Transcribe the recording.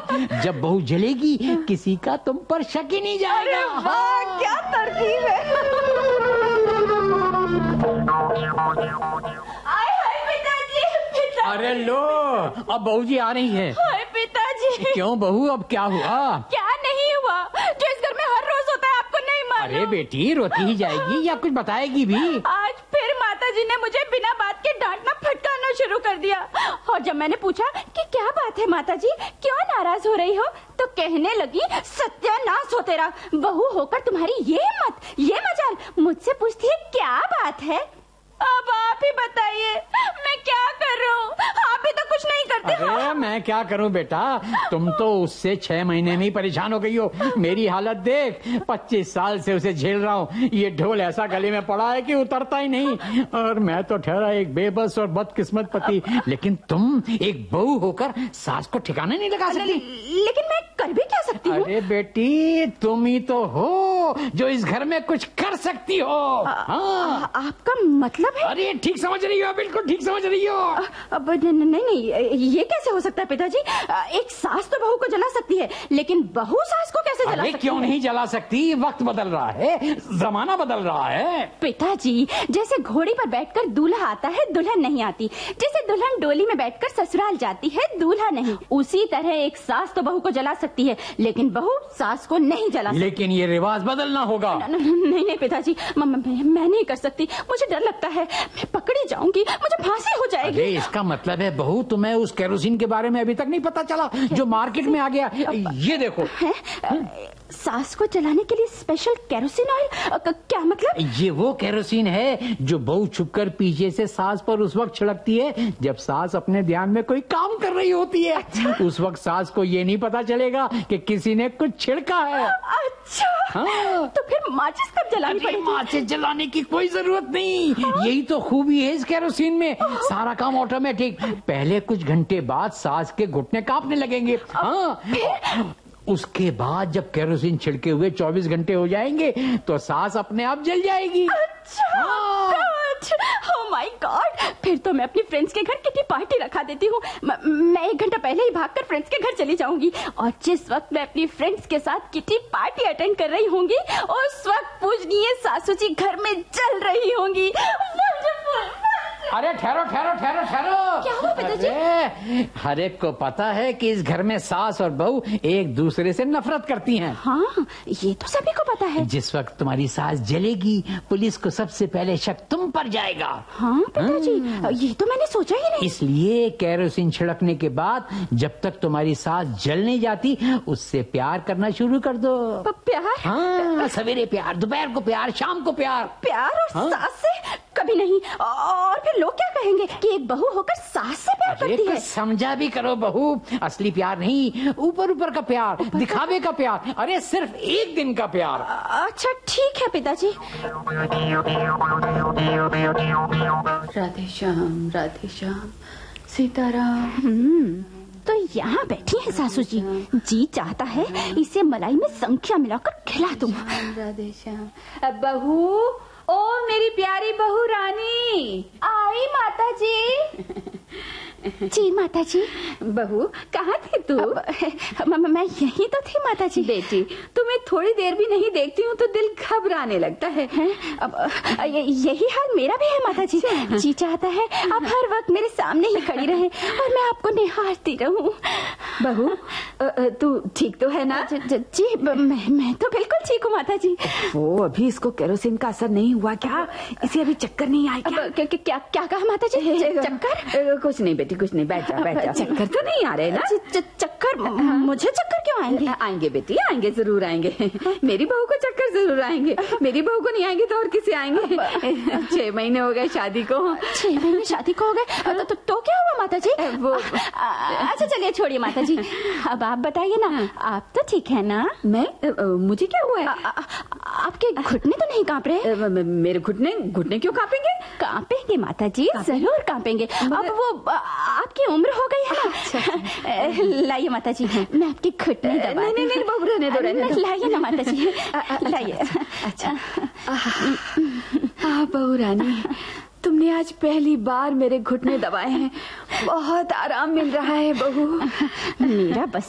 जब बहू जलेगी किसी का तुम पर शक ही नहीं जाएगा। अरे वाह, क्या तरकीब है। पिताजी, अरे लो, अब बहू जी आ रही है। पिताजी। क्यों बहू, अब क्या हुआ? क्या नहीं हुआ, जो इस घर में हर रोज होता है आपको नहीं मालूम? अरे बेटी, रोती ही जाएगी या कुछ बताएगी भी? आज फिर माताजी ने मुझे बिना बात के डांटना फटकारना शुरू कर दिया। और जब मैंने पूछा कि क्या बात है माताजी, क्यों नाराज हो रही हो, तो कहने लगी सत्यानाश हो तेरा, बहू होकर तुम्हारी ये हिम्मत, ये मजाल, मुझसे पूछती है क्या बात है। अब आप ही बताइए, मैं क्या कर रहा हूँ? आप ही तो कुछ नहीं करते। अरे मैं क्या करूं बेटा, तुम तो उससे 6 महीने में ही परेशान हो गई हो। मेरी हालत देख, 25 साल से उसे झेल रहा हूँ। ये ढोल ऐसा गले में पड़ा है कि उतरता ही नहीं। और मैं तो ठहरा एक बेबस और बदकिस्मत पति, लेकिन तुम एक बहू होकर सास को ठिकाने नहीं लगा सकती। लेकिन मैं कर भी क्या सकती हूँ? अरे बेटी, तुम ही तो हो जो इस घर में कुछ कर सकती हो। आपका मतलब है? अरे ठीक समझ रही हो, बिल्कुल ठीक समझ रही हो। अब नहीं, ये कैसे हो सकता है पिताजी? एक सास तो बहू को जला सकती है, लेकिन बहू सास को कैसे जला सकती है? क्यों नहीं जला सकती? वक्त बदल रहा है, जमाना बदल रहा है। पिताजी, जैसे घोड़ी पर बैठकर दूल्हा आता है, दुल्हन नहीं आती। जैसे दुल्हन डोली में बैठकर ससुराल जाती है, दूल्हा नहीं। उसी तरह एक सास तो बहू को जला सकती है, लेकिन बहू सास को नहीं जला सकती। लेकिन ये रिवाज बदलना होगा। नहीं पिताजी, मैं नहीं कर सकती। मुझे डर लगता है, मैं पकड़ी जाऊंगी, मुझे फांसी हो जाएगी। अरे इसका मतलब है बहू, तुम्हें उस केरोसिन के बारे में अभी तक नहीं पता चला जो मार्केट में आ गया? ये देखो। सास को जलाने के लिए स्पेशल केरोसिन ऑयल? क्या मतलब? ये वो केरोसिन है जो बहू छुपकर पीछे से सास पर उस वक्त छिड़कती है जब सास अपने ध्यान में कोई काम कर रही होती है। अच्छा? उस वक्त सास को ये नहीं पता चलेगा कि किसी ने कुछ छिड़का है। अच्छा। हाँ। तो फिर माचिस कब जलानी पड़ेगी? माचिस जलाने की कोई जरूरत नहीं। यही तो खूबी है इस केरोसिन में, सारा काम ऑटोमेटिक। पहले कुछ घंटे बाद सास के घुटने कांपने लगेंगे। हाँ, उसके बाद जब केरोसिन छिड़के हुए 24 घंटे हो जाएंगे तो सास अपने आप जल जाएगी। अच्छा। ओह माय गॉड, फिर तो मैं अपनी फ्रेंड्स के घर किटी पार्टी रखा देती हूँ। मैं 1 घंटा पहले ही भागकर फ्रेंड्स के घर चली जाऊंगी, और जिस वक्त मैं अपनी फ्रेंड्स के साथ किटी पार्टी अटेंड कर रही होंगी, उस वक्त पूजनीय सासू जी घर में जल रही होंगी। अरे ठहरो ठहरो ठहरो ठहरो। क्या हुआ पिताजी? हर एक को पता है कि इस घर में सास और बहू एक दूसरे से नफरत करती हैं। हाँ, ये तो सभी को पता है। जिस वक्त तुम्हारी सास जलेगी, पुलिस को सबसे पहले शक तुम पर जाएगा। हाँ पिताजी, ये तो मैंने सोचा ही नहीं। इसलिए केरोसिन छिड़कने के बाद जब तक तुम्हारी सास जल नहीं जाती, उससे प्यार करना शुरू कर दो। प्यार? हाँ, सवेरे प्यार, दोपहर को प्यार, शाम को प्यार। प्यार और सास से? कभी नहीं। और फिर लोग क्या कहेंगे कि एक बहू होकर सास से प्यार करती है? समझा भी करो बहू, असली प्यार नहीं, ऊपर ऊपर का प्यार, दिखावे का प्यार। अरे सिर्फ एक दिन का प्यार। अच्छा ठीक है पिताजी। राधे श्याम सीताराम। तो यहाँ बैठी है सासू जी, जी चाहता है इसे मलाई में संख्या मिलाकर खिला दूं। राधे श्याम। बहू, ओ मेरी प्यारी बहू रानी। आई माता जी। जी माता जी। बहू, कहाँ थी तू? मैं यही तो थी माता जी। बेटी, तुम्हें थोड़ी देर भी नहीं देखती हूँ तो दिल घबराने लगता है। अब यही हाल मेरा भी है माता जी। जी चाहता है आप हर वक्त मेरे सामने ही खड़ी रहे और मैं आपको निहारती रहूं। बहू, तू ठीक तो है ना? जी मैं तो बिल्कुल ठीक हूँ माता जी। वो अभी इसको केरोसिन का असर नहीं हुआ क्या? इसे अभी चक्कर नहीं आया क्या? क्या कहा माता जी? चक्कर? कुछ नहीं बेटी, कुछ नहीं, बैठ जा। चक्कर तो नहीं आ रहे ना? चक्कर? मुझे चक्कर क्यों आएंगे? आएंगे बेटी, आएंगे, जरूर आएंगे। मेरी बहू को चक्कर जरूर आएंगे। मेरी बहू को नहीं आएंगे तो और किसे आएंगे? 6 महीने हो गए शादी को। 6 महीने शादी को हो गए? तो क्या हुआ माता जी? वो अच्छा चलिए छोड़िए माता जी, अब आप बताइए ना, आप तो ठीक है ना? मुझे क्या हुआ है? आपके घुटने तो नहीं कांप रहे? मेरे घुटने क्यों कांपेंगे? कांपेंगे माता जी, जरूर कांपेंगे। अब वो आपकी उम्र हो गई है ना। लाइए माता जी, मैं आपके घुटने दबा दूं। नहीं बहू, रहने दो। लाइए ना माता जी, लाइए। अच्छा। बहू रानी, तुमने आज पहली बार मेरे घुटने दबाए हैं, बहुत आराम मिल रहा है बहू। मेरा बस